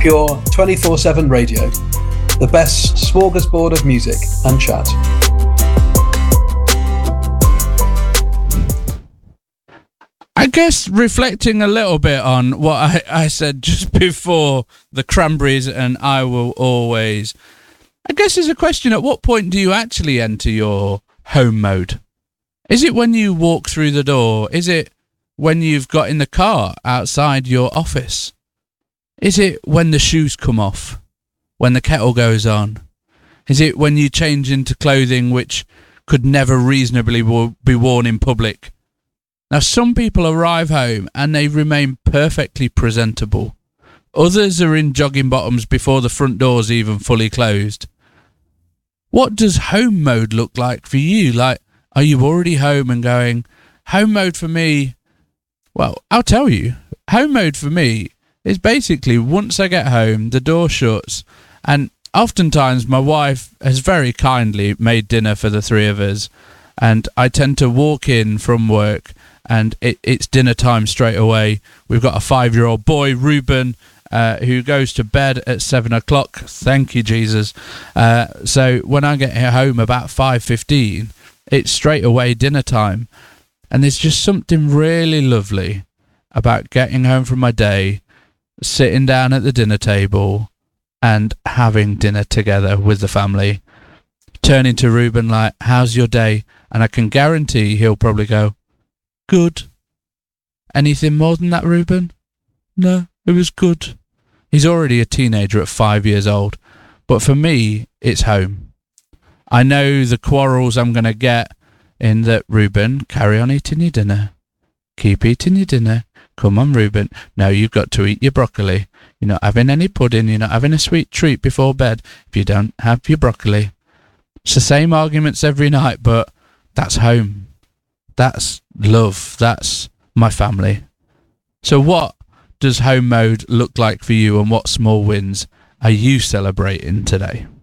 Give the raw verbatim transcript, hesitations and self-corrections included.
Pure twenty-four seven radio. The best smorgasbord of music and chat. I guess reflecting a little bit on what I, I said just before the Cranberries and I Will Always, I guess there's a question, at what point do you actually enter your home mode? Is it when you walk through the door? Is it when you've got in the car outside your office? Is it when the shoes come off? When the kettle goes on? Is it when you change into clothing which could never reasonably be worn in public? Now, some people arrive home and they remain perfectly presentable. Others are in jogging bottoms before the front door's even fully closed. What does home mode look like for you? Like, are you already home and going, home mode for me? Well, I'll tell you. Home mode for me is basically once I get home, the door shuts, and oftentimes my wife has very kindly made dinner for the three of us, and I tend to walk in from work and it, it's dinner time straight away. We've got a five-year-old boy, Ruben, uh, who goes to bed at seven o'clock. Thank you, Jesus. Uh, so when I get home about five fifteen, it's straight away dinner time. And there's just something really lovely about getting home from my day, sitting down at the dinner table and having dinner together with the family. Turning to Ruben like, how's your day? And I can guarantee he'll probably go, good. Anything more than that, Ruben? No, it was good. He's already a teenager at five years old. But for me, it's home. I know the quarrels I'm going to get in that, Ruben, carry on eating your dinner. Keep eating your dinner. Come on, Ruben. No, you've got to eat your broccoli. You're not having any pudding. You're not having a sweet treat before bed if you don't have your broccoli. It's the same arguments every night, but that's home. That's love. That's my family. So what does home mode look like for you, and what small wins are you celebrating today?